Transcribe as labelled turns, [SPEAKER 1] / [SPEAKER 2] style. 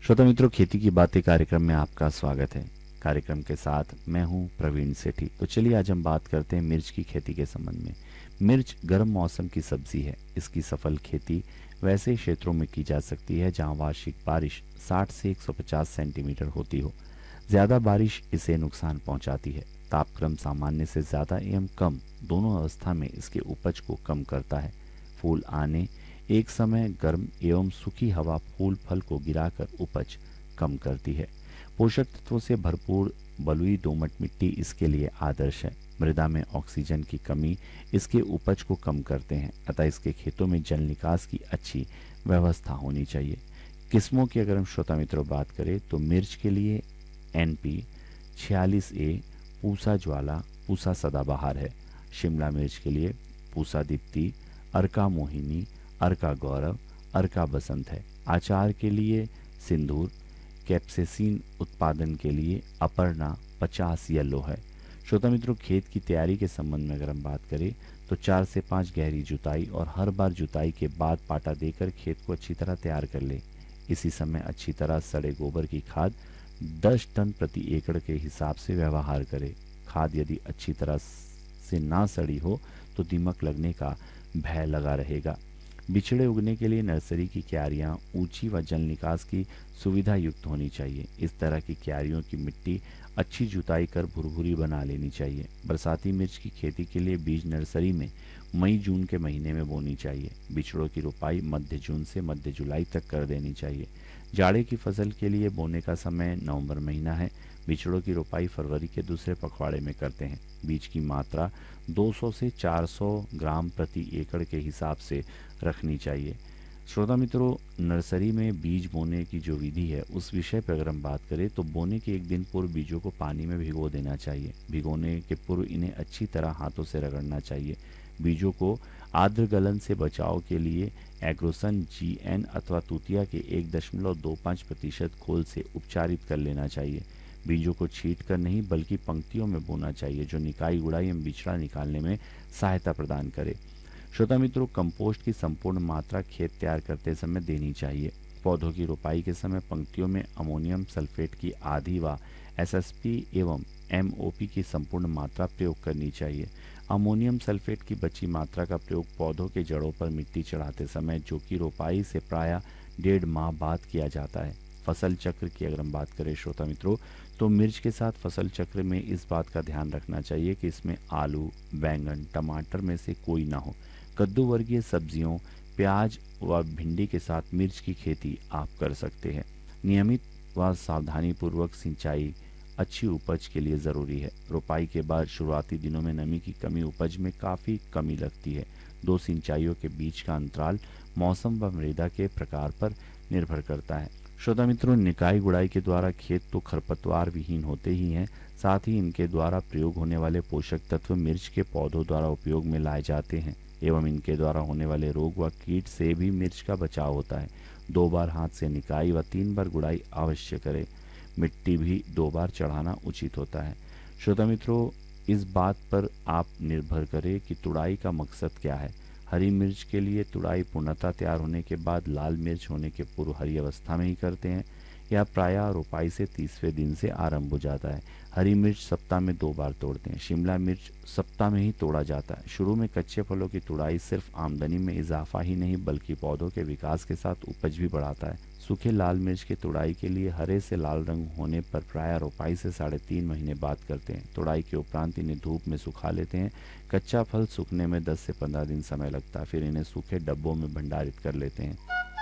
[SPEAKER 1] श्रोता मित्रों, खेती की बातें कार्यक्रम में आपका स्वागत है। कार्यक्रम के साथ मैं हूं प्रवीण सेठी। तो चलिए आज हम बात करते हैं मिर्च की खेती के संबंध में। मिर्च गर्म मौसम की सब्जी है। इसकी सफल खेती वैसे क्षेत्रों में की जा सकती है जहां वार्षिक बारिश 60 से 150 सेंटीमीटर होती हो। ज्यादा बारिश इसे नुकसान पहुंचाती है। तापक्रम सामान्य से ज्यादा एवं कम दोनों अवस्था में इसके उपज को कम करता है। फूल आने एक समय गर्म एवं सूखी हवा फूल फल को गिराकर उपज कम करती है। पोषक तत्वों से भरपूर बलुई दोमट मिट्टी इसके लिए आदर्श है। मृदा में ऑक्सीजन की कमी इसके उपज को कम करते हैं, अतः इसके खेतों में जल निकास की अच्छी व्यवस्था होनी चाहिए। किस्मों की अगर हम श्रोता मित्रों बात करें तो मिर्च के लिए NP 46A पूसा ज्वाला पूसा सदाबहार है। शिमला मिर्च के लिए पूसा दीप्ति, अर्का मोहिनी, अर्का गौरव, अर्का बसंत है। आचार के लिए सिंदूर, कैप्सेसिन उत्पादन के लिए अपर्णा 50 येलो है। श्रोता मित्रों, खेत की तैयारी के संबंध में अगर हम बात करें तो 4 से 5 गहरी जुताई और हर बार जुताई के बाद पाटा देकर खेत को अच्छी तरह तैयार कर ले। इसी समय अच्छी तरह सड़े गोबर की खाद 10 टन प्रति एकड़ के हिसाब से व्यवहार करे। खाद यदि अच्छी तरह से ना सड़ी हो तो दीमक लगने का भय लगा रहेगा। बिछड़े उगने के लिए नर्सरी की क्यारियां ऊंची व जल निकास की सुविधा युक्त होनी चाहिए। इस तरह की क्यारियों की मिट्टी अच्छी जुताई कर भुरभुरी बना लेनी चाहिए। बरसाती मिर्च की खेती के लिए बीज नर्सरी में मई जून के महीने में बोनी चाहिए। बिछड़ों की रोपाई मध्य जून से मध्य जुलाई तक कर देनी चाहिए। जाड़े की फसल के लिए बोने का समय नवंबर महीना है। बिछड़ों की रोपाई फरवरी के दूसरे पखवाड़े में करते हैं। बीज की मात्रा 200 से 400 ग्राम प्रति एकड़ के हिसाब से रखनी चाहिए। श्रोता मित्रों, नर्सरी में बीज बोने की जो विधि है उस विषय पर अगर हम बात करें तो बोने के एक दिन पूर्व बीजों को पानी में भिगो देना चाहिए। भिगोने के पूर्व इन्हें अच्छी तरह हाथों से रगड़ना चाहिए। बीजों को आर्द्र गलन से बचाव के लिए एग्रोसन GN अथवा तूतिया के 1.25% घोल से उपचारित कर लेना चाहिए। बीजों को छीट कर नहीं बल्कि पंक्तियों में बोना चाहिए, जो निकाई गुड़ाई एवं बिछड़ा निकालने में सहायता प्रदान करे। श्रोता मित्रों, कंपोस्ट की संपूर्ण मात्रा खेत तैयार करते समय देनी चाहिए। पौधों की रोपाई के समय पंक्तियों में अमोनियम सल्फेट की आधी व SSP एवं MOP की संपूर्ण मात्रा प्रयोग करनी चाहिए। अमोनियम सल्फेट की बची मात्रा का प्रयोग पौधों के जड़ों पर मिट्टी चढ़ाते समय, जो कि रोपाई से प्रायः 1.5 माह बाद किया जाता है। फसल चक्र की अगर हम बात करें श्रोता मित्रों तो मिर्च के साथ फसल चक्र में इस बात का ध्यान रखना चाहिए कि इसमें आलू, बैंगन, टमाटर में से कोई ना हो। कद्दू वर्गीय सब्जियों, प्याज व भिंडी के साथ मिर्च की खेती आप कर सकते हैं। नियमित व सावधानी पूर्वक सिंचाई अच्छी उपज के लिए जरूरी है। रोपाई के बाद शुरुआती दिनों में नमी की कमी उपज में काफी कमी लगती है। 2 सिंचाइयों के बीच का अंतराल मौसम व मृदा के प्रकार पर निर्भर करता है। श्रोता मित्रों, निकाई गुड़ाई के द्वारा खेत तो खरपतवार विहीन होते ही हैं, साथ ही इनके द्वारा प्रयोग होने वाले पोषक तत्व मिर्च के पौधों द्वारा उपयोग में लाए जाते हैं एवं इनके द्वारा होने वाले रोग व कीट से भी मिर्च का बचाव होता है। 2 बार हाथ से निकाई व 3 बार गुड़ाई अवश्य करें। मिट्टी भी 2 बार चढ़ाना उचित होता है। श्रोता मित्रों, इस बात पर आप निर्भर करें कि तुड़ाई का मकसद क्या है। हरी मिर्च के लिए तुड़ाई पूर्णतः तैयार होने के बाद लाल मिर्च होने के पूर्व हरी अवस्था में ही करते हैं। यह प्रायः रोपाई से 30वें दिन से आरंभ हो जाता है। हरी मिर्च सप्ताह में 2 बार तोड़ते हैं। शिमला मिर्च सप्ताह में ही तोड़ा जाता है। शुरू में कच्चे फलों की तुड़ाई सिर्फ आमदनी में इजाफा ही नहीं बल्कि पौधों के विकास के साथ उपज भी बढ़ाता है। सूखे लाल मिर्च की तुड़ाई के लिए हरे से लाल रंग होने पर प्रायः रोपाई से 3.5 महीने बाद करते हैं। तुड़ाई के उपरांत इन्हें धूप में सुखा लेते हैं। कच्चा फल सूखने में 10 से 15 दिन समय लगता है। फिर इन्हें सूखे डब्बों में भंडारित कर लेते हैं।